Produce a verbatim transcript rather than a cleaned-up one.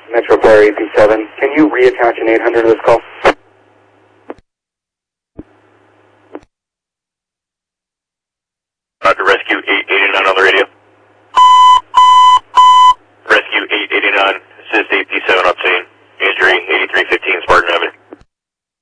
Metro Player A P seven. Can you reattach an eight hundred to this call?